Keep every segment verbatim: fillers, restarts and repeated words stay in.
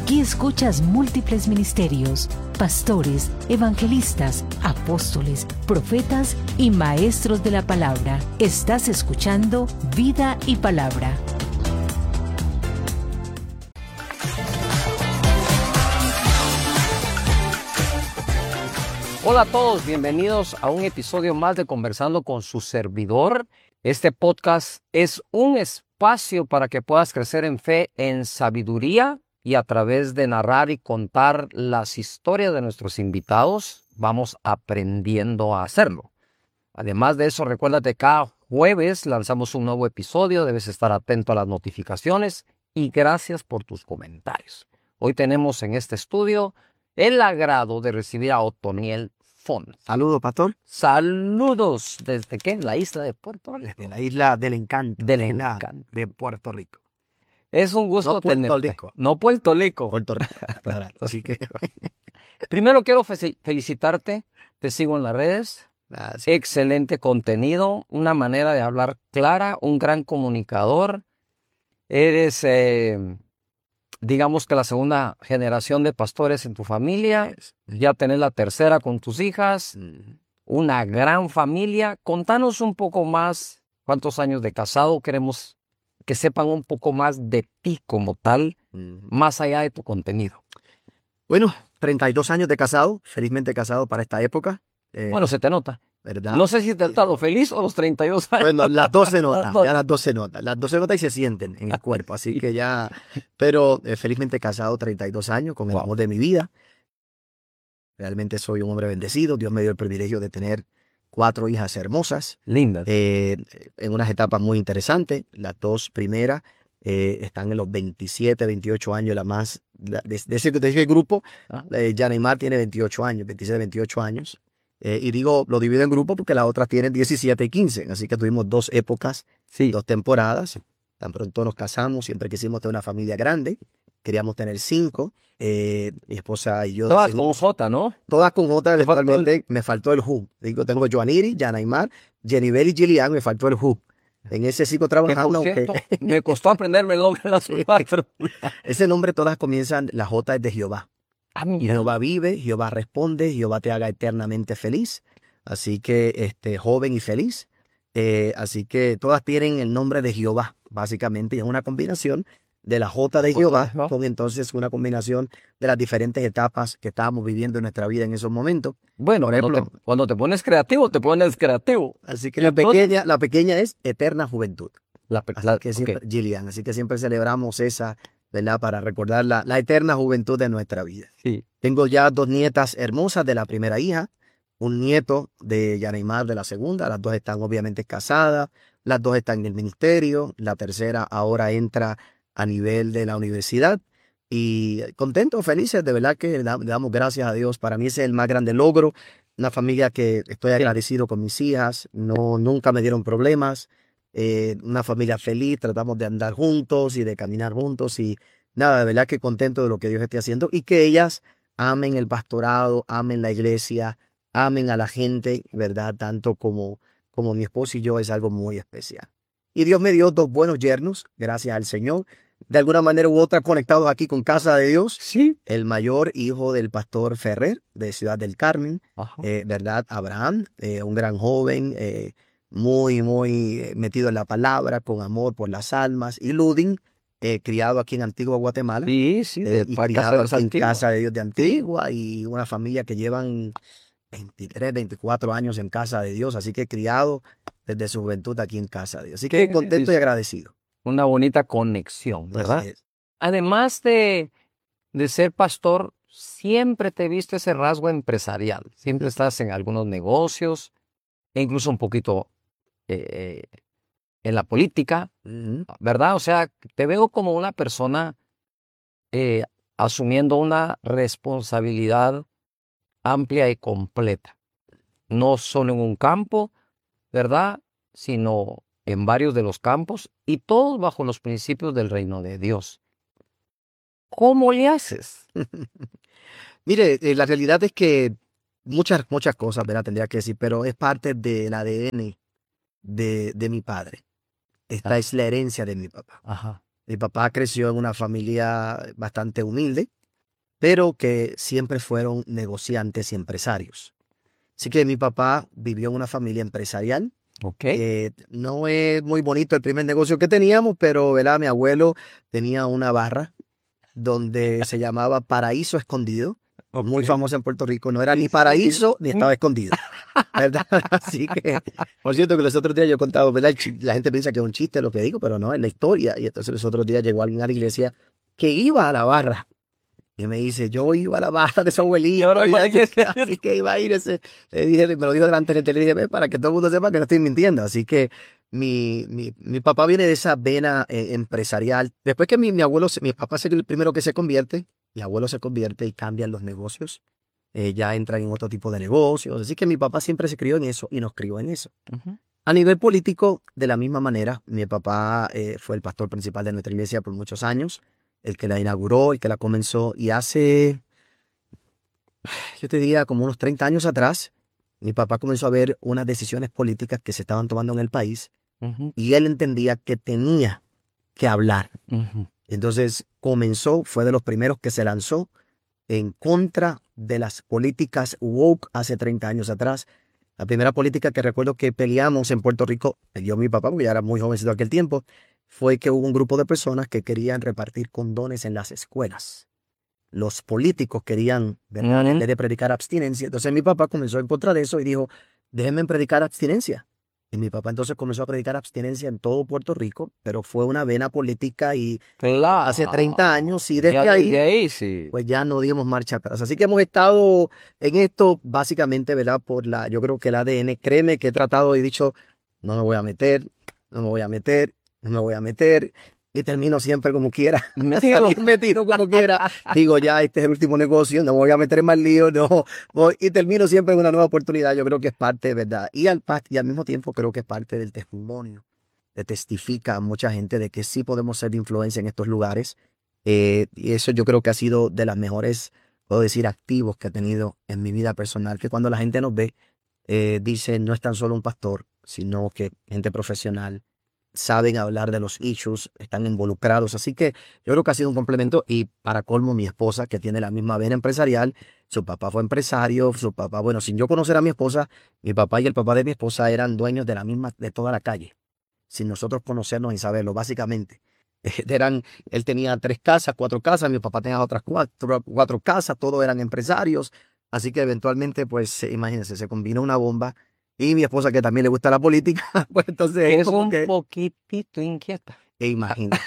Aquí escuchas múltiples ministerios, pastores, evangelistas, apóstoles, profetas y maestros de la palabra. Estás escuchando Vida y Palabra. Hola a todos, bienvenidos a un episodio más de Conversando con su servidor. Este podcast es un espacio para que puedas crecer en fe, en sabiduría, y a través de narrar y contar las historias de nuestros invitados, vamos aprendiendo a hacerlo. Además de eso, recuérdate, cada jueves lanzamos un nuevo episodio, debes estar atento a las notificaciones y gracias por tus comentarios. Hoy tenemos en este estudio el agrado de recibir a Otoniel Font. Saludos, pastor. Saludos. ¿Desde qué? La isla de Puerto Rico. Desde la isla del encanto. Del la- encanto. De Puerto Rico. Es un gusto No, Puerto tenerte. Rico. No Puerto Rico. Puerto Rico. Claro. Así que. Primero quiero fe- felicitarte. Te sigo en las redes. Gracias. Excelente contenido. Una manera de hablar clara. Un gran comunicador. Eres, eh, digamos que la segunda generación de pastores en tu familia. Ya tenés la tercera con tus hijas. Mm. Una gran familia. Contanos un poco más. ¿Cuántos años de casado? Queremos que sepan un poco más de ti como tal, Mm. más allá de tu contenido. Bueno, treinta y dos años de casado. Felizmente casado para esta época. Eh, Bueno, se te nota. ¿verdad? No sé si te está lo feliz o los treinta y dos años. Bueno, las dos se notan, Las dos. ya las dos se notan, las dos se notan y se sienten en el cuerpo, así que ya, pero eh, felizmente casado treinta y dos años con el Wow. amor de mi vida. Realmente soy un hombre bendecido, Dios me dio el privilegio de tener cuatro hijas hermosas, Linda. eh, en unas etapas muy interesantes. Las dos primeras eh, están en los veintisiete, veintiocho años, la más, la- de, de ese, de ese grupo, Ah. eh, Yaneymar tiene veintiocho años, veintisiete, veintiocho años. Eh, y digo, lo divido en grupos porque las otras tienen diecisiete y quince, así que tuvimos dos épocas, Sí. dos temporadas. Tan pronto nos casamos, siempre quisimos tener una familia grande, queríamos tener cinco. Eh, mi esposa y yo, Todas en- con J, ¿no? todas con J, Te faltó eventualmente me faltó el Who. Digo, tengo Joaniri, Yanaymar, Jennifer y Gillian, me faltó el Who. En ese sigo Que trabajando, por aunque cierto, me costó aprenderme el nombre de las cuatro. ese nombre todas comienzan, la J es de Jehová. Ah, mira. Jehová vive, Jehová responde, Jehová te haga eternamente feliz. Así que, este, joven y feliz. Eh, así que todas tienen el nombre de Jehová, básicamente, y es una combinación de la J de Jehová Ajá. con entonces una combinación de las diferentes etapas que estábamos viviendo en nuestra vida en esos momentos. Bueno, Por cuando, ejemplo- te, cuando te pones creativo, te pones creativo. Así que la Entonces- pequeña, la pequeña es eterna juventud. La, Así la- que ok. siempre, Gillian, así que siempre celebramos esa, ¿verdad? Para recordar la, la eterna juventud de nuestra vida. Sí. Tengo ya dos nietas hermosas de la primera hija, un nieto de Yaneymar de la segunda. Las dos están obviamente casadas, las dos están en el ministerio, la tercera ahora entra a nivel de la universidad. Y contentos, felices, de verdad que le da- le damos gracias a Dios. Para mí ese es el más grande logro. Una familia que estoy agradecido con mis hijas, no, nunca me dieron problemas. Eh, una familia feliz, tratamos de andar juntos y de caminar juntos. Y nada, de verdad que contento de lo que Dios esté haciendo y que ellas amen el pastorado, amen la iglesia, amen a la gente, ¿verdad? Tanto como, como mi esposo y yo, es algo muy especial. Y Dios me dio dos buenos yernos, gracias al Señor. De alguna manera u otra conectados aquí con Casa de Dios. Sí. El mayor hijo del pastor Ferrer de Ciudad del Carmen, Ajá. eh, ¿verdad? Abraham, eh, un gran joven, eh, muy, muy eh, metido en la palabra, con amor por las almas. Y Ludin, eh, criado aquí en Antigua, Guatemala. Sí, sí. Eh, De, y para criado casa de aquí en Santiago. Casa de Dios de Antigua y una familia que llevan veintitrés, veinticuatro años en Casa de Dios, así que criado desde su juventud aquí en Casa de Dios. Así que Qué contento y bendición. agradecido. Una bonita conexión, ¿verdad? Así es. Además de, de ser pastor, siempre te he visto ese rasgo empresarial. Siempre estás en algunos negocios, e incluso un poquito eh, en la política, Ujú. ¿verdad? O sea, te veo como una persona eh, asumiendo una responsabilidad amplia y completa. No solo en un campo, ¿verdad? Sino en varios de los campos y todos bajo los principios del reino de Dios. ¿Cómo le haces? Mire, eh, la realidad es que muchas, muchas cosas, ¿verdad? Tendría que decir, pero es parte del A D N de, de mi padre. Esta Ah. es la herencia de mi papá. Ajá. Mi papá creció en una familia bastante humilde, pero que siempre fueron negociantes y empresarios. Así que mi papá vivió en una familia empresarial. Ok. Eh, no es muy bonito el primer negocio que teníamos, pero ¿verdad? Mi abuelo tenía una barra donde se llamaba Paraíso Escondido, muy Ok. famosa en Puerto Rico. No era ni paraíso ni estaba escondido, ¿verdad? Así que, por cierto, que los otros días yo he contado, ¿verdad? El chi- La gente piensa que es un chiste lo que digo, pero no, es la historia. Y entonces los otros días llegó alguien a la iglesia que iba a la barra. Y me dice, yo iba a la barra de su abuelito. Yo no iba a la iglesia. Así que iba a ir ese. Le dije, me lo dijo delante de la tele, le dije, "Ve, para que todo el mundo sepa que no estoy mintiendo". Así que mi, mi, mi papá viene de esa vena eh, empresarial. Después que mi, mi abuelo, se- mi papá es el primero que se convierte, mi abuelo se convierte y cambian los negocios. Eh, ya entran en otro tipo de negocios. Así que mi papá siempre se crió en eso y nos crió en eso. Ujú. A nivel político, de la misma manera, mi papá eh, fue el pastor principal de nuestra iglesia por muchos años, el que la inauguró, el que la comenzó, y hace, yo te diría, como unos treinta años atrás, mi papá comenzó a ver unas decisiones políticas que se estaban tomando en el país Ujú. y él entendía que tenía que hablar. Ujú. Entonces comenzó, fue de los primeros que se lanzó en contra de las políticas woke hace treinta años atrás. La primera política que recuerdo que peleamos en Puerto Rico, yo y mi papá, porque ya era muy jovencito aquel tiempo, fue que hubo un grupo de personas que querían repartir condones en las escuelas. Los políticos querían, ¿verdad?, en vez de predicar abstinencia. Entonces mi papá comenzó en contra de eso y dijo, déjenme predicar abstinencia. Y mi papá entonces comenzó a predicar abstinencia en todo Puerto Rico, pero fue una vena política y Claro. hace treinta años y desde Ya ahí desde ahí sí. pues ya no dimos marcha atrás. Así que hemos estado en esto básicamente, ¿verdad? Por la, yo creo que el A D N, créeme que he tratado y dicho, no me voy a meter, no me voy a meter, no me voy a meter, y termino siempre como quiera, Metido. salir metido como quiera. Digo, ya, este es el último negocio, no me voy a meter en más lío, no, voy, y termino siempre en una nueva oportunidad. Yo creo que es parte, ¿verdad? Y al, pa- y al mismo tiempo creo que es parte del testimonio, que testifica a mucha gente de que sí podemos ser de influencia en estos lugares. Eh, y eso yo creo que ha sido de las mejores, puedo decir, activos que he tenido en mi vida personal, que cuando la gente nos ve, eh, dice, no es tan solo un pastor, sino que gente profesional, saben hablar de los issues, están involucrados. Así que yo creo que ha sido un complemento. Y para colmo, mi esposa, que tiene la misma vena empresarial, su papá fue empresario, su papá, bueno, sin yo conocer a mi esposa, mi papá y el papá de mi esposa eran dueños de la misma, de toda la calle, sin nosotros conocernos y saberlo, básicamente. Eran, él tenía tres casas, cuatro casas, mi papá tenía otras cuatro, cuatro casas, todos eran empresarios. Así que eventualmente, pues, eh, imagínense, se combinó una bomba. Y mi esposa, que también le gusta la política, pues entonces es Es como un que, poquitito inquieta. e imagínate,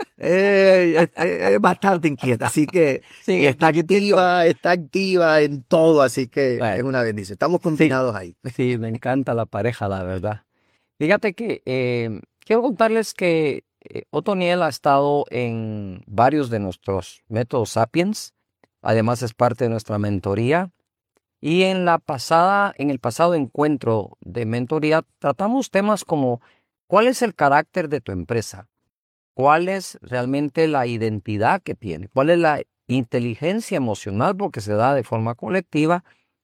eh, es, es- es bastante inquieta. Así que Sí, está activa, está activa en todo. Así que es Bueno, una bendición. Estamos combinados ahí. sí, me encanta la pareja, la verdad. Fíjate que eh, quiero contarles que eh, Otoniel ha estado en varios de nuestros métodos Sapiens. Además es parte de nuestra mentoría. Y en la pasada, en el pasado encuentro de mentoría, tratamos temas como ¿cuál es el carácter de tu empresa? ¿Cuál es realmente la identidad que tiene? ¿Cuál es la inteligencia emocional? Porque se da de forma colectiva.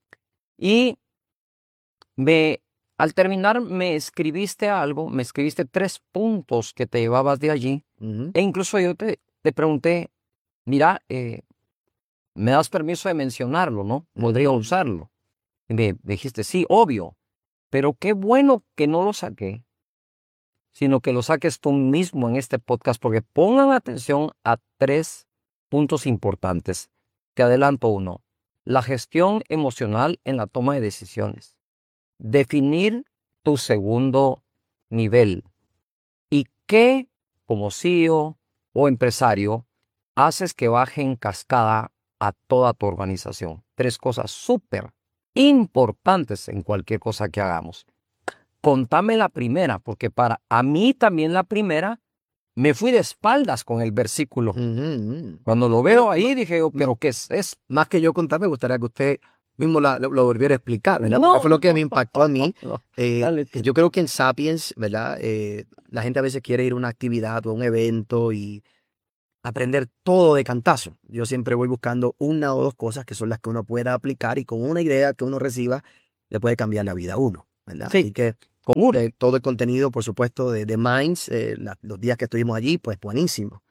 Y me, al terminar me escribiste algo, me escribiste tres puntos que te llevabas de allí. Ujú. E incluso yo te, te pregunté, mira, eh, ¿me das permiso de mencionarlo, no? ¿Podría Ujú. usarlo? Y me dijiste, sí, obvio. Pero qué bueno que no lo saqué, sino que lo saques tú mismo en este podcast, porque pongan atención a tres puntos importantes. Te adelanto uno, la gestión emocional en la toma de decisiones. Definir tu segundo nivel. ¿Y qué, como C E O o empresario, haces que baje en cascada a toda tu organización? Tres cosas súper importantes en cualquier cosa que hagamos. Contame la primera, porque para a mí también la primera me fui de espaldas con el versículo. Ujú, ujú. Cuando lo veo ahí dije yo, ¿pero qué es eso? Más que yo contar, me gustaría que usted mismo la- lo, lo volviera a explicar, ¿verdad? No, Porque fue lo que me impactó a mí. no, Eh, dale tú. yo creo que en Sapiens, ¿verdad? Eh, la gente a veces quiere ir a una actividad o a un evento y aprender todo de cantazo. Yo siempre voy buscando una o dos cosas que son las que uno pueda aplicar y con una idea que uno reciba le puede cambiar la vida a uno, ¿verdad? Sí. Así que Común. eh, todo el contenido, por supuesto, de, de Minds, eh, la- los días que estuvimos allí, pues buenísimo.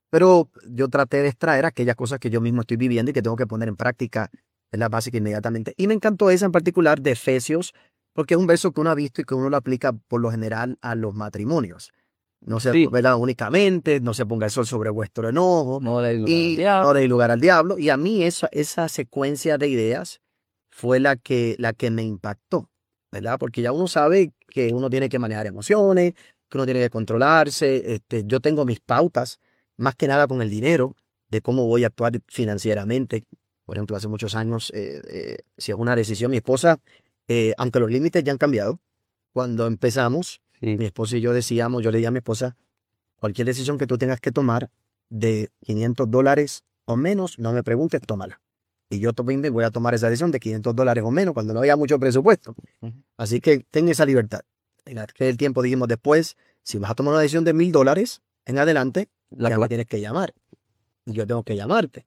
Pero yo traté de extraer aquellas cosas que yo mismo estoy viviendo y que tengo que poner en práctica en la básica inmediatamente. Y me encantó esa en particular de Efesios, porque es un verso que uno ha visto y que uno lo aplica por lo general a los matrimonios. No se Sí. ¿verdad? Únicamente, no se ponga el sol sobre vuestro enojo No le lugar al y diablo. no deis lugar al diablo. Y a mí esa, esa secuencia de ideas fue la que, la que me impactó, ¿verdad? Porque ya uno sabe que uno tiene que manejar emociones, que uno tiene que controlarse. Este, yo tengo mis pautas, más que nada con el dinero, de cómo voy a actuar financieramente. Por ejemplo, hace muchos años, eh, eh, si es una decisión, mi esposa, eh, aunque los límites ya han cambiado, cuando empezamos, Sí. mi esposa y yo decíamos, yo le dije a mi esposa, cualquier decisión que tú tengas que tomar de quinientos dólares o menos, no me preguntes, tómala. Y yo también voy a tomar esa decisión de quinientos dólares o menos cuando no haya mucho presupuesto. Ujú. Así que ten esa libertad. En aquel tiempo dijimos después, si vas a tomar una decisión de mil dólares en adelante, La ya cla- me tienes que llamar. Y yo tengo que llamarte.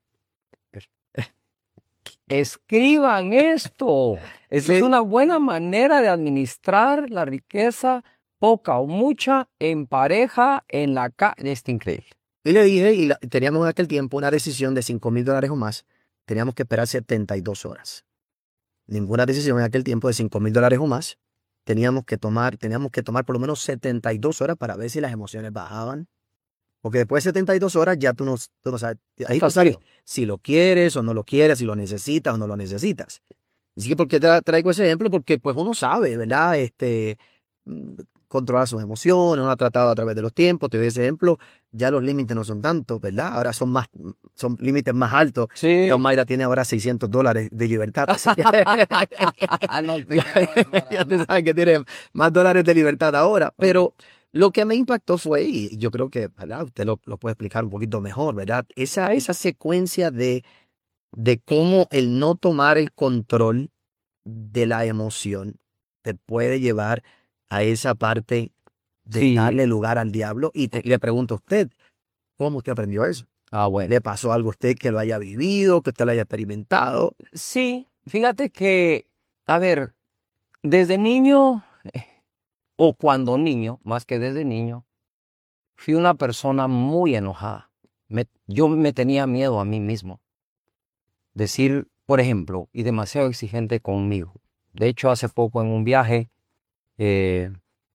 Escriban esto. Esa es Sí. una buena manera de administrar la riqueza, poca o mucha, en pareja, en la casa. Es increíble. Y le dije, y la- teníamos en aquel tiempo una decisión de cinco mil dólares o más, teníamos que esperar setenta y dos horas. Ninguna decisión en aquel tiempo de cinco mil dólares o más, teníamos que tomar, teníamos que tomar por lo menos setenta y dos horas para ver si las emociones bajaban. Porque después de setenta y dos horas ya tú no, tú no sabes, ahí tú Estás sabes frío. si lo quieres o no lo quieres, si lo necesitas o no lo necesitas. Así que, ¿por qué tra- traigo ese ejemplo? Porque pues uno sabe, ¿verdad? Este, mm, controlar sus emociones, uno ha tratado a través de los tiempos, te doy ese ejemplo, ya los límites no son tantos, ¿verdad? Ahora son más, son límites más altos. Sí. Ya Mayra tiene ahora seiscientos dólares de libertad. Así que- No, sí. ya tú sabes que tiene más dólares de libertad ahora, pero lo que me impactó fue, y yo creo que, ¿verdad? Usted lo, lo puede explicar un poquito mejor, ¿verdad? Esa, esa secuencia de, de cómo el no tomar el control de la emoción te puede llevar a esa parte de Sí. darle lugar al diablo. Y, te- y le pregunto a usted, ¿cómo usted aprendió eso? Ah, bueno. ¿Le pasó algo a usted que lo haya vivido, que usted lo haya experimentado? Sí, fíjate que, a ver, desde niño, eh, o cuando niño, más que desde niño, fui una persona muy enojada. Me- yo me tenía miedo a mí mismo. Decir, por ejemplo, y demasiado exigente conmigo. De hecho, hace poco en un viaje, eh,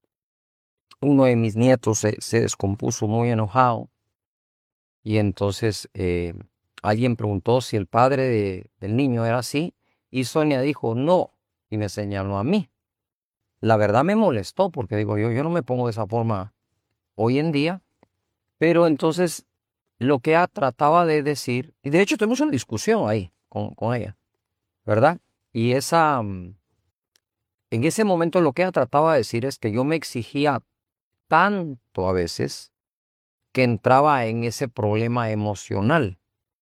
uno de mis nietos se, se descompuso muy enojado y entonces eh, alguien preguntó si el padre de- del niño era así y Sonia dijo no y me señaló a mí. La verdad me molestó porque digo yo, yo no me pongo de esa forma hoy en día, pero entonces lo que ella trataba de decir, y de hecho tuvimos una discusión ahí con, con ella, ¿verdad? Y esa, mm, en ese momento lo que ella trataba de decir es que yo me exigía tanto a veces que entraba en ese problema emocional.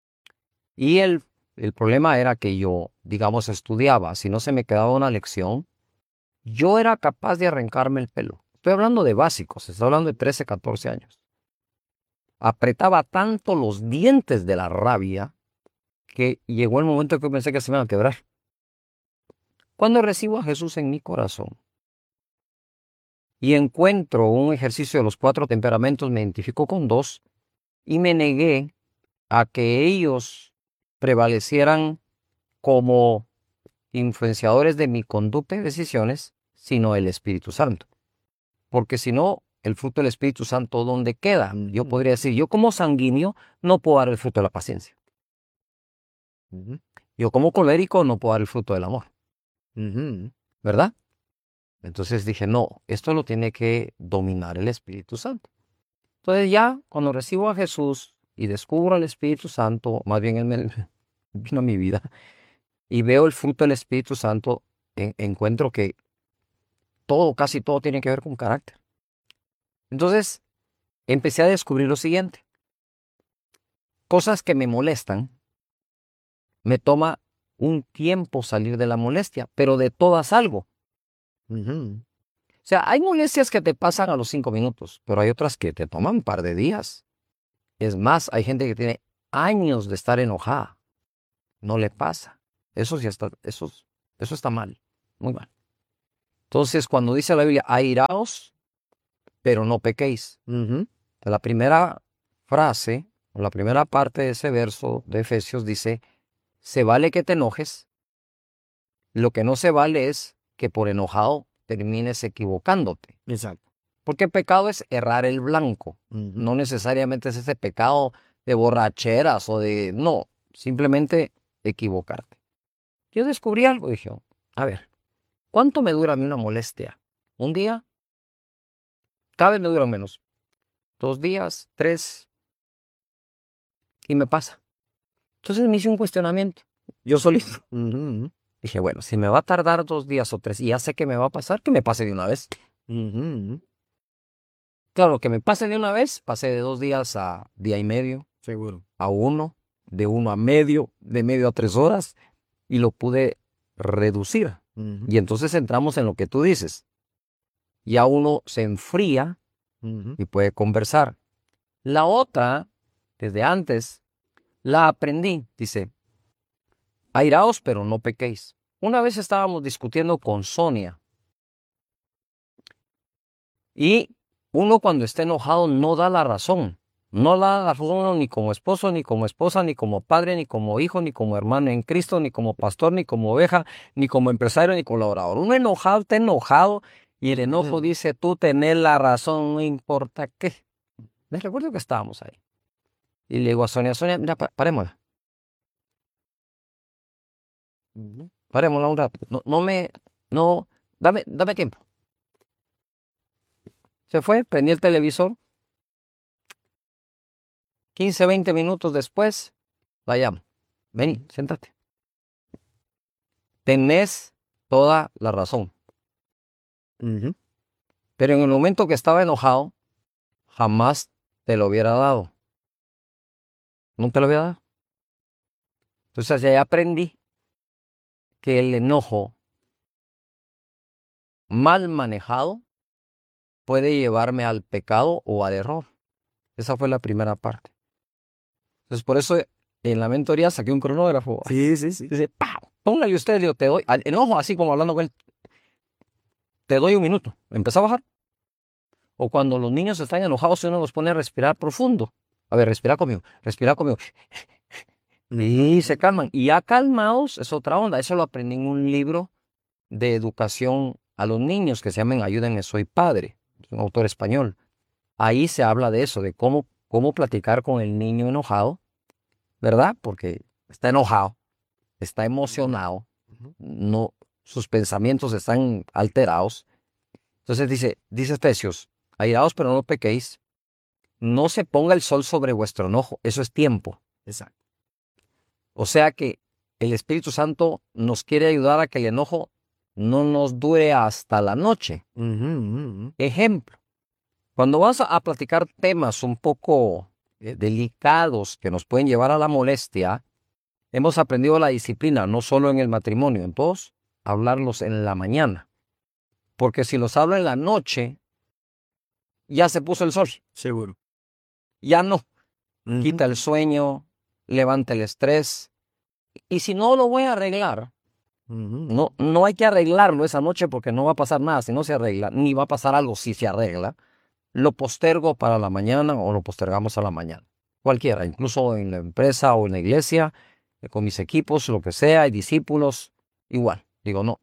Y el, el problema era que yo, digamos, estudiaba, si no se me quedaba una lección, yo era capaz de arrancarme el pelo. Estoy hablando de básicos, estoy hablando de trece, catorce años. Apretaba tanto los dientes de la rabia que llegó el momento que pensé que se me iban a quebrar. Cuando recibo a Jesús en mi corazón y encuentro un ejercicio de los cuatro temperamentos, me identifico con dos y me negué a que ellos prevalecieran como influenciadores de mi conducta y decisiones, sino el Espíritu Santo. Porque si no, el fruto del Espíritu Santo, ¿dónde queda? Yo podría decir, yo como sanguíneo no puedo dar el fruto de la paciencia. Ujú, Yo como colérico no puedo dar el fruto del amor, ujú. ¿verdad? Entonces dije, no, esto lo tiene que dominar el Espíritu Santo. Entonces ya, cuando recibo a Jesús y descubro al Espíritu Santo, más bien Él me vino a mi vida, y veo el fruto del Espíritu Santo, en- encuentro que todo, casi todo tiene que ver con carácter. Entonces, empecé a descubrir lo siguiente. Cosas que me molestan, me toma un tiempo salir de la molestia, pero de todas algo. Ujú. O sea, hay molestias que te pasan a los cinco minutos, pero hay otras que te toman un par de días. Es más, hay gente que tiene años de estar enojada. No le pasa. Eso sí está, eso, eso está mal, muy mal. Entonces, cuando dice la Biblia, airaos, pero no pequéis. Ujú. La primera frase la primera parte de ese verso de Efesios dice, se vale que te enojes, lo que no se vale es que por enojado termines equivocándote. Exacto. Porque pecado es errar el blanco, Ujú. no necesariamente es ese pecado de borracheras o de, no, simplemente equivocarte. Yo descubrí algo, dije, a ver, ¿cuánto me dura a mí una molestia? ¿Un día? Cada vez me dura menos. Dos días, tres, y me pasa. Entonces me hice un cuestionamiento, yo solito. Ujú. Dije, bueno, si me va a tardar dos días o tres y ya sé que me va a pasar, que me pase de una vez. Ujú. Claro, que me pase de una vez, pasé de dos días a día y medio, Seguro. a uno, de uno a medio, de medio a tres horas, y lo pude reducir. Ujú. Y entonces entramos en lo que tú dices. Ya uno se enfría Ujú. y puede conversar. La otra, desde antes, la aprendí. Dice, airaos, pero no pequéis. Una vez estábamos discutiendo con Sonia. Y uno cuando está enojado no da la razón. No da la razón ni como esposo, ni como esposa, ni como padre, ni como hijo, ni como hermano en Cristo, ni como pastor, ni como oveja, ni como empresario, ni colaborador. Uno enojado está enojado y el enojo dice, tú tenés la razón, no importa qué. Me recuerdo que estábamos ahí. Y le digo a Sonia, Sonia, mira, pa- parémosla. Ujú. Parémosla un rato. No, no me, no, dame, dame tiempo. Se fue, prendí el televisor. quince, veinte minutos después, la llamo. Vení, siéntate. Tenés toda la razón. Ujú. Pero en el momento que estaba enojado, jamás te lo hubiera dado. No te lo hubiera dado. Entonces ya aprendí que el enojo mal manejado puede llevarme al pecado o al error. Esa fue la primera parte. Entonces por eso en la mentoría saqué un cronógrafo. Sí, sí, sí. Dice, ¡pam! Póngale usted, yo te doy, al enojo así como hablando con él, te doy un minuto. Empezó a bajar. O cuando los niños están enojados, uno los pone a respirar profundo. A ver, respira conmigo, respira conmigo. Y se calman. Y ya calmados es otra onda. Eso lo aprendí en un libro de educación a los niños que se llama Ayúdenme, soy padre. Es un autor español. Ahí se habla de eso, de cómo, cómo platicar con el niño enojado, ¿verdad? Porque está enojado, está emocionado, Ujú. no, sus pensamientos están alterados. Entonces dice, dice Efesios, airaos pero no pequéis, no se ponga el sol sobre vuestro enojo, eso es tiempo. Exacto. O sea que el Espíritu Santo nos quiere ayudar a que el enojo no nos dure hasta la noche. Ujú, ujú. Ejemplo, cuando vas a, a platicar temas un poco eh, delicados que nos pueden llevar a la molestia, hemos aprendido la disciplina, no solo en el matrimonio, en todos, hablarlos en la mañana. Porque si los hablo en la noche, ya se puso el sol, Seguro. ya no. Ujú. Quita el sueño, levanta el estrés. Y si no lo voy a arreglar, Ujú. no, no hay que arreglarlo esa noche porque no va a pasar nada si no se arregla, ni va a pasar algo si se arregla. Lo postergo para la mañana o lo postergamos a la mañana. Cualquiera, incluso en la empresa o en la iglesia, eh, con mis equipos, lo que sea, hay discípulos, igual. Digo, no.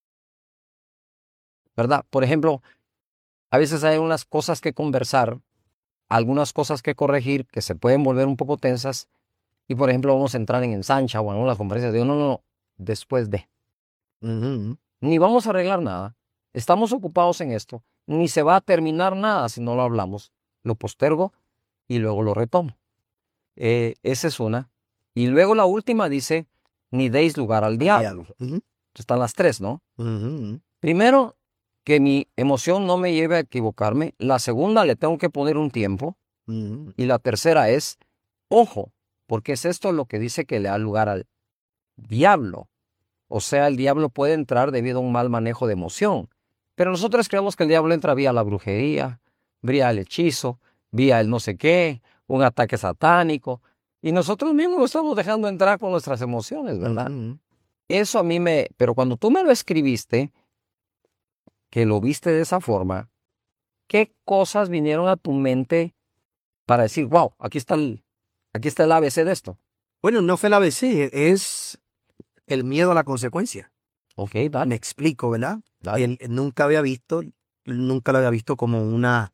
¿Verdad? Por ejemplo, a veces hay unas cosas que conversar, algunas cosas que corregir que se pueden volver un poco tensas y, por ejemplo, vamos a entrar en ensancha o en una conferencia. Digo, no, no, no, después de. Ujú. Ni vamos a arreglar nada. Estamos ocupados en esto. Ni se va a terminar nada si no lo hablamos. Lo postergo y luego lo retomo. Eh, esa es una. Y luego la última dice, ni deis lugar al diablo. Diablo. Ujú. Están las tres, ¿no? Ujú. Primero, que mi emoción no me lleve a equivocarme. La segunda, le tengo que poner un tiempo. Ujú. Y la tercera es, ojo, porque es esto lo que dice que le da lugar al diablo. O sea, el diablo puede entrar debido a un mal manejo de emoción. Pero nosotros creemos que el diablo entra vía la brujería, vía el hechizo, vía el no sé qué, un ataque satánico. Y nosotros mismos lo estamos dejando entrar con nuestras emociones, ¿verdad? Ujú. Eso a mí me... Pero cuando tú me lo escribiste, que lo viste de esa forma, ¿qué cosas vinieron a tu mente para decir, wow, aquí está el, Aquí está el A B C de esto. Bueno, no fue el A B C, es el miedo a la consecuencia. Ok, Me dale. explico, ¿verdad? dale. Él nunca había visto, nunca lo había visto como una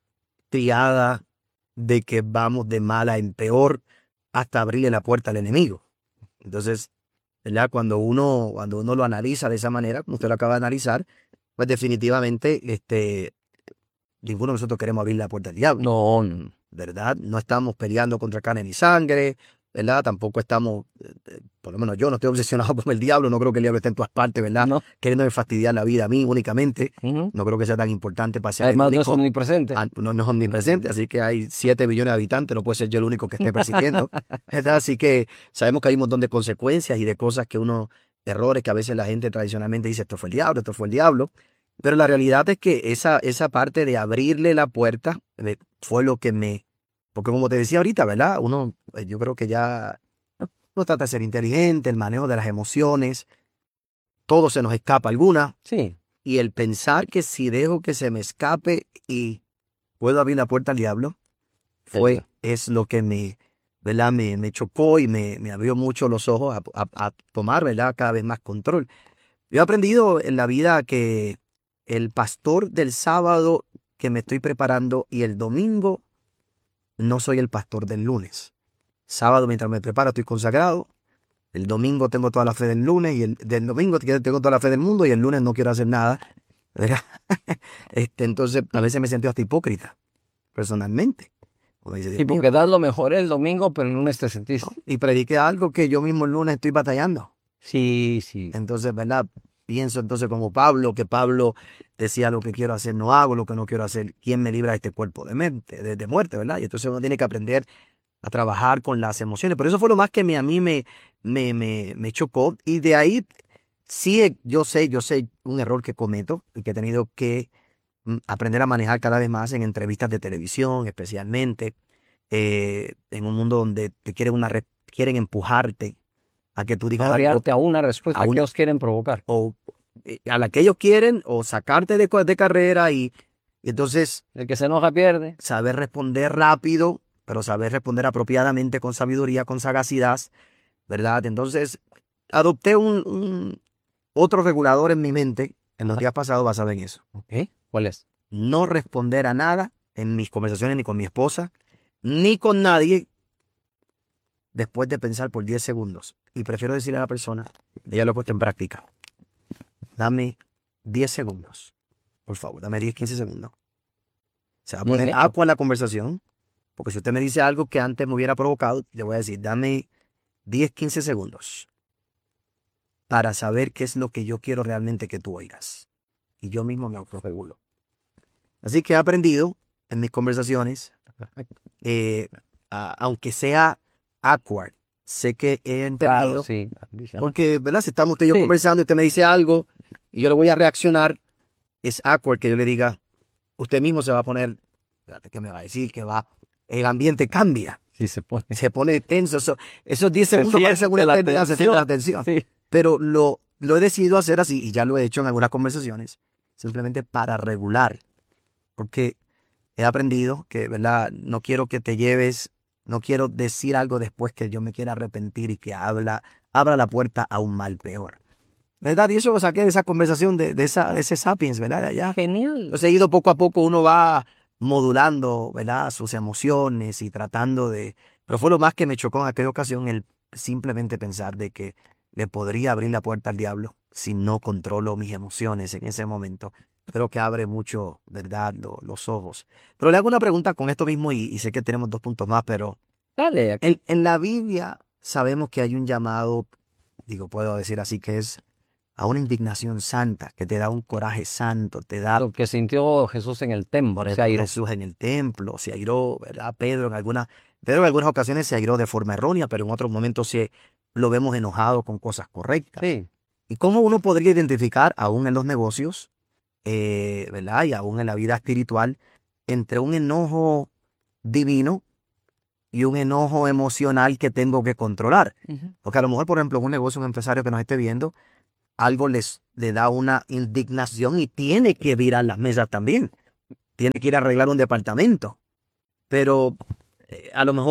triada de que vamos de mala en peor hasta abrirle la puerta al enemigo. Entonces, ¿verdad? Cuando uno, cuando uno lo analiza de esa manera, como usted lo acaba de analizar, pues definitivamente este, ninguno de nosotros queremos abrir la puerta al diablo. No, no. ¿Verdad? No estamos peleando contra carne ni sangre, ¿verdad? Tampoco estamos, eh, por lo menos yo no estoy obsesionado por el diablo, no creo que el diablo esté en todas partes, ¿verdad? no. Queriendo fastidiar la vida a mí únicamente, Ujú. no creo que sea tan importante para ser el Además, no es único. omnipresente. Ah, no, no es omnipresente, así que hay siete billones de habitantes, no puede ser yo el único que esté persiguiendo, ¿verdad? Así que sabemos que hay un montón de consecuencias y de cosas que uno, errores que a veces la gente tradicionalmente dice, esto fue el diablo, esto fue el diablo, pero la realidad es que esa, esa parte de abrirle la puerta eh, fue lo que me, porque como te decía ahorita, ¿verdad? Uno, eh, yo creo que ya uno trata de ser inteligente, el manejo de las emociones, todo se nos escapa alguna, Sí. y el pensar que si dejo que se me escape y puedo abrir la puerta al diablo, fue, Eso. es lo que me, ¿verdad? Me, me chocó y me, me abrió mucho los ojos a, a- a tomar, ¿verdad? Cada vez más control. Yo he aprendido en la vida que el pastor del sábado que me estoy preparando y el domingo no soy el pastor del lunes. Sábado mientras me preparo estoy consagrado. El domingo tengo toda la fe del lunes y el del domingo tengo toda la fe del mundo y el lunes no quiero hacer nada. ¿Verdad? Este, entonces a veces me siento hasta hipócrita, personalmente. Como dice, Sí, Dios mío, porque das lo mejor el domingo, pero el lunes te sentís. y prediqué algo que yo mismo el lunes estoy batallando. Sí, sí. Entonces, ¿verdad? Pienso entonces como Pablo, que Pablo decía lo que quiero hacer no hago, lo que no quiero hacer, ¿quién me libra de este cuerpo de, mente, de, de muerte, ¿verdad? Y entonces uno tiene que aprender a trabajar con las emociones. Pero eso fue lo más que me, a mí me, me, me, me chocó. Y de ahí, sí, yo sé, yo sé un error que cometo y que he tenido que mm, aprender a manejar cada vez más en entrevistas de televisión, especialmente eh, en un mundo donde te quieren, una re- quieren empujarte a que tú digas algo, Variarte a una respuesta a que una- ellos quieren provocar. o eh, a la que ellos quieren o sacarte de, co- de carrera y, y entonces El que se enoja pierde. saber responder rápido, pero saber responder apropiadamente, con sabiduría, con sagacidad, ¿verdad? Entonces adopté un, un- otro regulador en mi mente en los días pasados basado en eso. Ok. ¿Cuál es? No responder a nada en mis conversaciones ni con mi esposa, ni con nadie después de pensar por diez segundos. Y prefiero decirle a la persona, ya lo he puesto en práctica, dame diez segundos, por favor, dame diez, quince segundos. Se va a Muy poner bien. agua en la conversación, porque si usted me dice algo que antes me hubiera provocado, le voy a decir, dame diez, quince segundos para saber qué es lo que yo quiero realmente que tú oigas. Y yo mismo me autorregulo. Así que he aprendido en mis conversaciones, eh, a- aunque sea awkward, sé que he entendido, Claro, sí. porque, ¿verdad? Si estamos usted y yo Sí. conversando y usted me dice algo y yo le voy a reaccionar, es awkward que yo le diga, usted mismo se va a poner, espérate, ¿qué me va a decir? Que va, el ambiente cambia, Sí se pone. se pone tenso. Eso- esos diez segundos siente parecen una la eternidad, se siente la tensión. tensión. Sí. Pero lo, lo he decidido hacer así y ya lo he hecho en algunas conversaciones, simplemente para regular, porque he aprendido que, ¿verdad? No quiero que te lleves, no quiero decir algo después que yo me quiera arrepentir y que habla, abra la puerta a un mal peor. ¿Verdad? Y eso lo saqué de esa conversación, de, de, esa, de ese Sapiens, ¿verdad? De allá. Genial. Entonces, he ido poco a poco, uno va modulando, ¿verdad? Sus emociones y tratando de... Pero fue lo más que me chocó en aquella ocasión, el simplemente pensar de que le podría abrir la puerta al diablo si no controlo mis emociones en ese momento. Creo que abre mucho, ¿verdad? Lo- los ojos. Pero le hago una pregunta con esto mismo y, y sé que tenemos dos puntos más, pero Dale. en, en la Biblia sabemos que hay un llamado, digo, puedo decir así, que es a una indignación santa, que te da un coraje santo, te da Lo que sintió Jesús en el templo. por Se airó. Jesús en el templo, se airó, ¿verdad? Pedro en algunas, Pedro en algunas ocasiones se airó de forma errónea, pero en otros momentos sí lo vemos enojado con cosas correctas. Sí. ¿Y cómo uno podría identificar, aún en los negocios, eh, ¿verdad? Y aún en la vida espiritual, entre un enojo divino y un enojo emocional que tengo que controlar? Ujú. Porque a lo mejor, por ejemplo, en un negocio, un empresario que nos esté viendo, algo les le da una indignación y tiene que virar las mesas también. Tiene que ir a arreglar un departamento. Pero eh, a lo mejor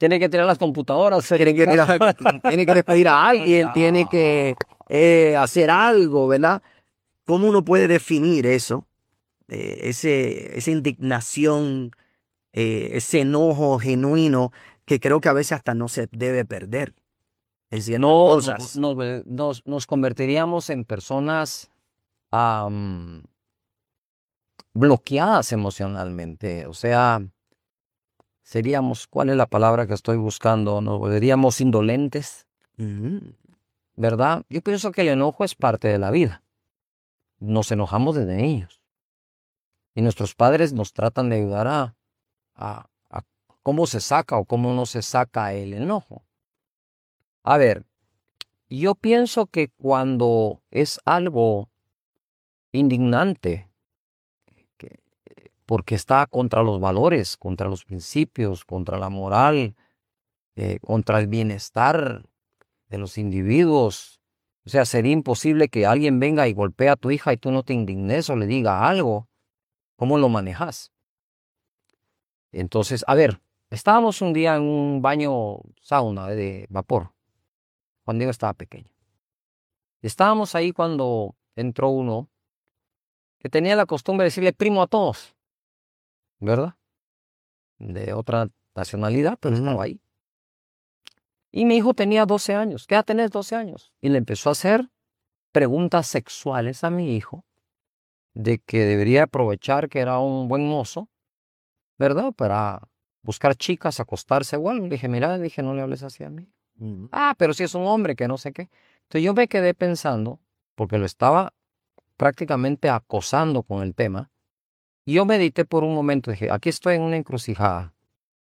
Tiene que tirar las computadoras. Tiene que, tirar, tiene que despedir a alguien, no. tiene que eh, hacer algo, ¿verdad? ¿Cómo uno puede definir eso? Eh, ese, esa indignación, eh, ese enojo genuino que creo que a veces hasta no se debe perder. Es decir, no, cosas. Nos, nos, nos convertiríamos en personas um, bloqueadas emocionalmente. O sea, seríamos, ¿cuál es la palabra que estoy buscando? Nos volveríamos indolentes, Uh-huh. ¿verdad? Yo pienso que el enojo es parte de la vida. Nos enojamos desde niños. Y nuestros padres nos tratan de ayudar a, a, a cómo se saca o cómo no se saca el enojo. A ver, yo pienso que cuando es algo indignante, que, porque está contra los valores, contra los principios, contra la moral, eh, contra el bienestar de los individuos. O sea, sería imposible que alguien venga y golpee a tu hija y tú no te indignes o le diga algo. ¿Cómo lo manejas? Entonces, a ver, estábamos un día en un baño sauna de vapor, cuando yo estaba pequeño. Estábamos ahí cuando entró uno que tenía la costumbre de decirle primo a todos, ¿verdad? De otra nacionalidad, pero Uh-huh. estaba ahí. Y mi hijo tenía doce años. ¿Qué edad tenés? doce años. Y le empezó a hacer preguntas sexuales a mi hijo, de que debería aprovechar que era un buen mozo, ¿verdad? Para buscar chicas, acostarse o algo. Le dije, mira, le dije, no le hables así a mí. Uh-huh. Ah, pero si es un hombre, que no sé qué. Entonces yo me quedé pensando, porque lo estaba prácticamente acosando con el tema, y yo medité por un momento. Dije, aquí estoy en una encrucijada.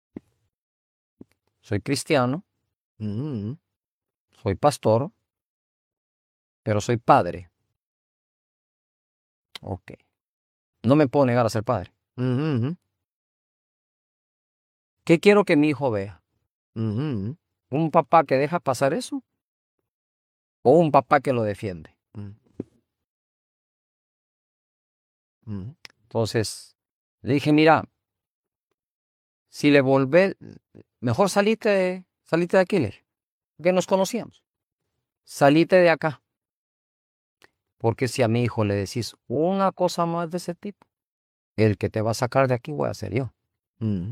Soy cristiano, Uh-huh. soy pastor, pero soy padre. Ok. No me puedo negar a ser padre. Uh-huh. ¿Qué quiero que mi hijo vea? Uh-huh. ¿Un papá que deja pasar eso? ¿O un papá que lo defiende? Uh-huh. Entonces, le dije, mira, si le volvés, mejor salite de, salite de aquí, le dije, que nos conocíamos. Salite de acá. Porque si a mi hijo le decís una cosa más de ese tipo, el que te va a sacar de aquí voy a ser yo. Uh-huh.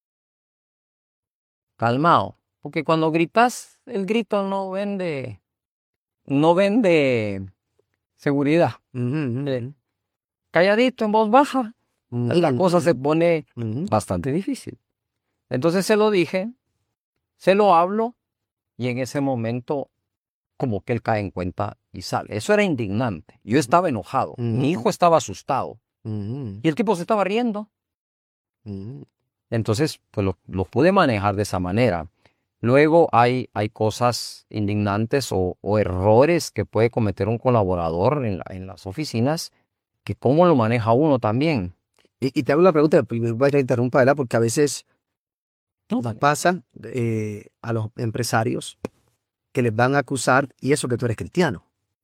Calmado. Porque cuando gritas, el grito no vende, no vende seguridad. Uh-huh. Calladito, en voz baja, Uh-huh. la cosa se pone Uh-huh. bastante difícil. Entonces se lo dije, se lo hablo, y en ese momento como que él cae en cuenta y sale. Eso era indignante. Yo estaba enojado. Uh-huh. Mi hijo estaba asustado. Uh-huh. Y el tipo se estaba riendo. Uh-huh. Entonces, pues lo, lo pude manejar de esa manera. Luego hay, hay cosas indignantes o, o errores que puede cometer un colaborador en, la, en las oficinas, que cómo lo maneja uno también. Y, y te hago la pregunta, primero voy a te interrumpa, ¿verdad? Porque a veces No, nos pasa eh, a los empresarios que les van a acusar, y eso que tú eres cristiano,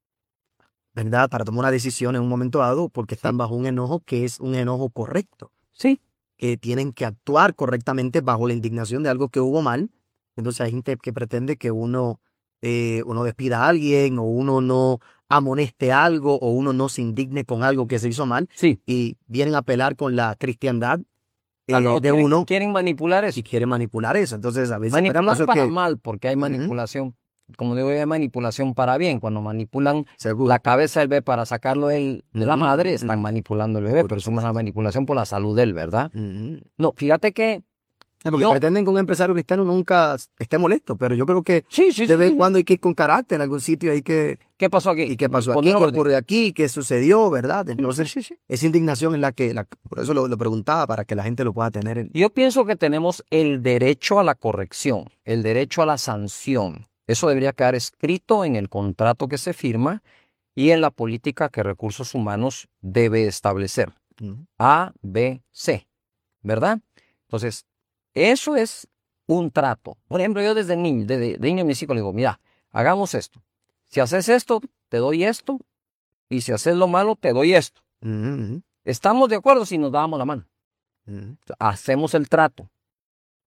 ¿verdad? Para tomar una decisión en un momento dado, porque están bajo un enojo que es un enojo correcto. Sí. Que tienen que actuar correctamente bajo la indignación de algo que hubo mal. Entonces hay gente que pretende que uno, eh, uno despida a alguien, o uno no amoneste algo, o uno no se indigne con algo que se hizo mal, Sí. y vienen a pelear con la cristiandad eh, Ah, no, de quieren, uno quieren manipular eso. y quieren manipular eso. Entonces a veces Manipular eso para que, mal, porque hay manipulación. Como digo, hay manipulación para bien. Cuando manipulan seguro. la cabeza del bebé para sacarlo él de la Ujú, madre, ujú. están manipulando el bebé, pero es una manipulación por la salud de él, ¿verdad? Ujú. No, fíjate que... Eh, Porque yo- pretenden que un empresario cristiano nunca esté molesto, pero yo creo que Sí, sí, de sí, vez en sí. cuando hay que ir con carácter en algún sitio, hay que... ¿Qué pasó aquí? ¿Y qué pasó aquí? Poner ¿Qué orden. ocurre aquí? ¿Qué sucedió? ¿Verdad? Entonces, Sí, sí. esa indignación es la que... La, por eso lo, lo preguntaba, para que la gente lo pueda tener en... Yo pienso que tenemos el derecho a la corrección, el derecho a la sanción. Eso debería quedar escrito en el contrato que se firma y en la política que Recursos Humanos debe establecer. Ujú. A, B, C, ¿verdad? Entonces, eso es un trato. Por ejemplo, yo desde niño, desde, de niño a mis hijos le digo, mira, hagamos esto. Si haces esto, te doy esto, y si haces lo malo, te doy esto. Ujú, ¿Estamos de acuerdo si nos damos la mano? ujú. Hacemos el trato.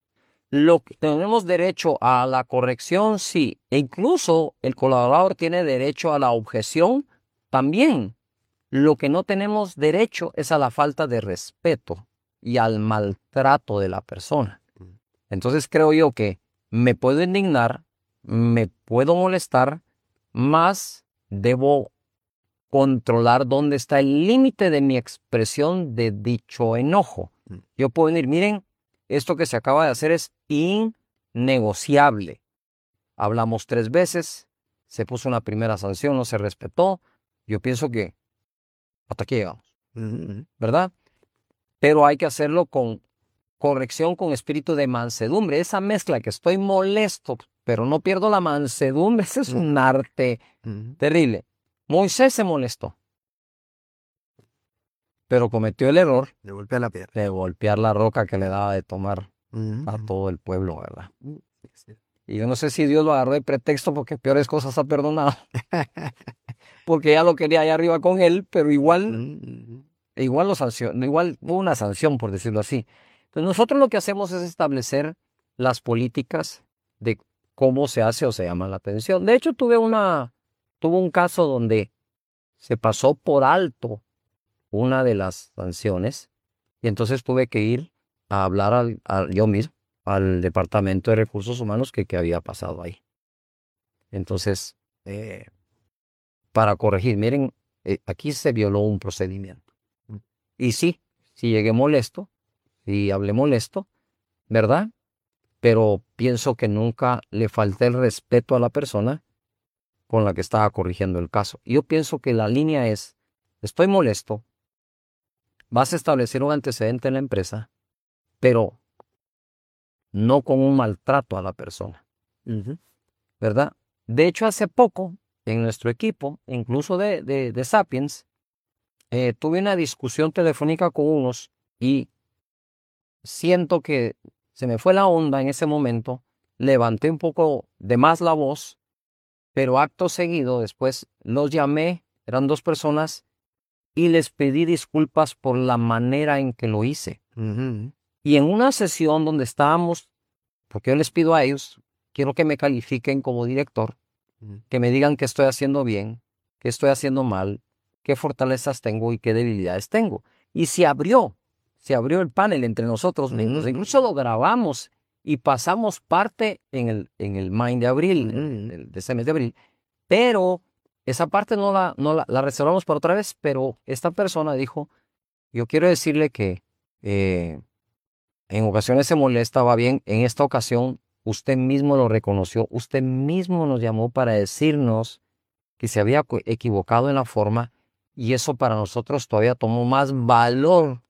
Lo que tenemos derecho a la corrección, sí. E incluso el colaborador tiene derecho a la objeción también. Lo que no tenemos derecho es a la falta de respeto y al maltrato de la persona. Entonces creo yo que me puedo indignar, me puedo molestar, más debo controlar dónde está el límite de mi expresión de dicho enojo. Yo puedo decir, miren, esto que se acaba de hacer es innegociable. Hablamos tres veces, se puso una primera sanción, no se respetó. Yo pienso que hasta aquí llegamos, Ujú. ¿verdad? Pero hay que hacerlo con corrección, con espíritu de mansedumbre. Esa mezcla que estoy molesto, pero no pierdo la mansedumbre, ese es un arte Ujú. terrible. Moisés se molestó, pero cometió el error De golpear la piedra. de golpear la roca que le daba de tomar Ujú. a todo el pueblo, ¿verdad? Ujú. Sí. Y yo no sé si Dios lo agarró de pretexto porque peores cosas ha perdonado, porque ya lo quería allá arriba con él, pero igual, Ujú. igual lo sancionó, igual hubo una sanción, por decirlo así. Entonces nosotros lo que hacemos es establecer las políticas de cómo se hace o se llama la atención. De hecho, tuve una, tuve un caso donde se pasó por alto una de las sanciones y entonces tuve que ir a hablar al, al- yo mismo al Departamento de Recursos Humanos que, que había pasado ahí. Entonces, eh, para corregir, miren, eh, aquí se violó un procedimiento. Y sí, sí llegué molesto, y hablé molesto, ¿verdad? Pero pienso que nunca le falté el respeto a la persona con la que estaba corrigiendo el caso. Yo pienso que la línea es, estoy molesto, vas a establecer un antecedente en la empresa, pero no con un maltrato a la persona, Ujú. ¿verdad? De hecho, hace poco, en nuestro equipo, incluso de, de, de Sapiens, eh, tuve una discusión telefónica con unos y siento que se me fue la onda en ese momento, levanté un poco de más la voz, pero acto seguido después los llamé, eran dos personas, y les pedí disculpas por la manera en que lo hice. Ujú. Y en una sesión donde estábamos, porque yo les pido a ellos, quiero que me califiquen como director, Ujú. que me digan qué estoy haciendo bien, qué estoy haciendo mal, qué fortalezas tengo y qué debilidades tengo. Y se abrió, se abrió el panel entre nosotros mismos. Ujú. Incluso lo grabamos y pasamos parte en el, en el Mind de abril, Ujú. el- el- de ese mes de abril. Pero esa parte no la, no la, la reservamos para otra vez, pero esta persona dijo, yo quiero decirle que eh, en ocasiones se molesta, va bien, en esta ocasión usted mismo lo reconoció, usted mismo nos llamó para decirnos que se había co- equivocado en la forma y eso para nosotros todavía tomó más valor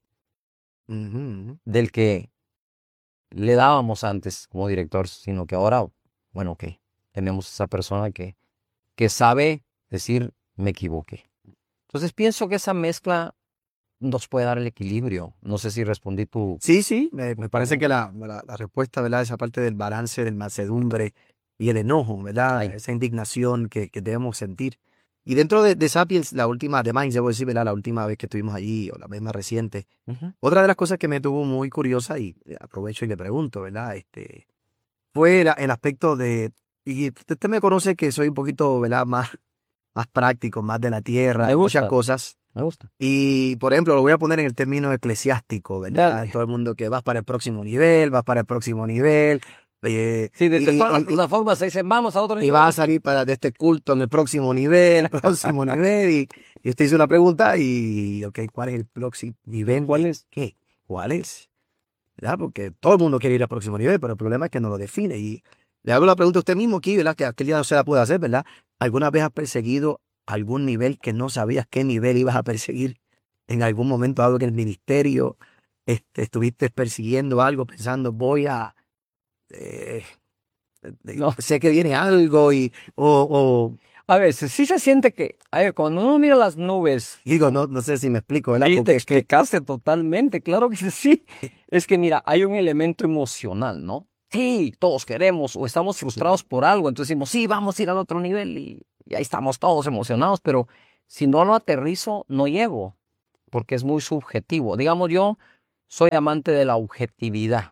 Ujú. del que le dábamos antes como director, sino que ahora, bueno, ok, tenemos esa persona que, que sabe decir me equivoqué. Entonces pienso que esa mezcla nos puede dar el equilibrio. No sé si respondí tu... Sí, sí, me, me parece que la, la, la respuesta, ¿verdad? Esa parte del balance, del mansedumbre y el enojo, ¿verdad? Ay, Esa indignación que, que debemos sentir. Y dentro de, de Sapiens, la última, de Minds, debo decir, ¿verdad? La última vez que estuvimos allí, o la vez más reciente, ujú. otra de las cosas que me tuvo muy curiosa, y eh, aprovecho y le pregunto, ¿verdad? Este, fue la- el aspecto de, y usted me conoce que soy un poquito, ¿verdad? Más, más práctico, más de la tierra, Me muchas gusta, cosas. me gusta. Y, por ejemplo, lo voy a poner en el término eclesiástico, ¿verdad? Dale. Todo el mundo que vas para el próximo nivel, vas para el próximo nivel, eh, Sí, de, de y, todas y- las formas se dicen, vamos a otro y nivel. vas a salir para de este culto en el próximo nivel, próximo nivel, y, y usted hizo una pregunta y, ok, ¿cuál es el próximo nivel? ¿Cuál es? ¿Qué? ¿Cuál es? ¿Verdad? Porque todo el mundo quiere ir al próximo nivel, pero el problema es que no lo define. Y le hago la pregunta a usted mismo aquí, ¿verdad? Que aquel día no se la puede hacer, ¿verdad? ¿Alguna vez has perseguido algún nivel que no sabías qué nivel ibas a perseguir? En algún momento dado en el ministerio, este, estuviste persiguiendo algo, pensando, voy a... eh, eh, No. sé que viene algo y... O, o- A veces sí se siente que, a ver, cuando uno mira las nubes, y digo, no, no sé si me explico, ¿verdad? sí, te Porque es que... explicaste totalmente, claro que sí. Es que mira, hay un elemento emocional, ¿no? Sí, todos queremos o estamos frustrados por algo, entonces decimos, sí, vamos a ir al otro nivel y, y ahí estamos todos emocionados, pero si no lo aterrizo, no llego, porque es muy subjetivo. Digamos, yo soy amante de la objetividad.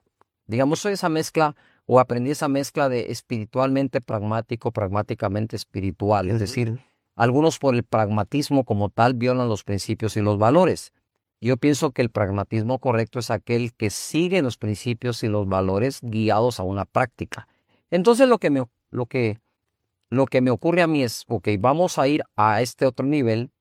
digamos, soy esa mezcla o aprendí esa mezcla de espiritualmente pragmático, pragmáticamente espiritual. Es decir, algunos por el pragmatismo como tal violan los principios y los valores. Yo pienso que el pragmatismo correcto es aquel que sigue los principios y los valores guiados a una práctica. Entonces lo que me, lo que, lo que me ocurre a mí es, ok, vamos a ir a este otro nivel